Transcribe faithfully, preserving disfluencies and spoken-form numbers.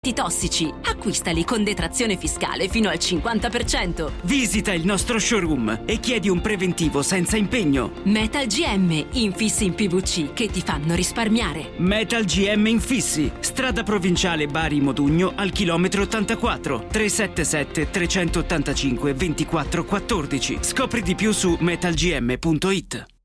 tossici. Acquistali con detrazione fiscale fino al cinquanta per cento. Visita il nostro showroom e chiedi un preventivo senza impegno. Metal G M, infissi in P V C che ti fanno risparmiare. Metal G M Infissi, strada provinciale Bari Modugno al chilometro ottantaquattro, tre sette sette tre otto cinque due quattro uno quattro. Scopri di più su metal g m punto it.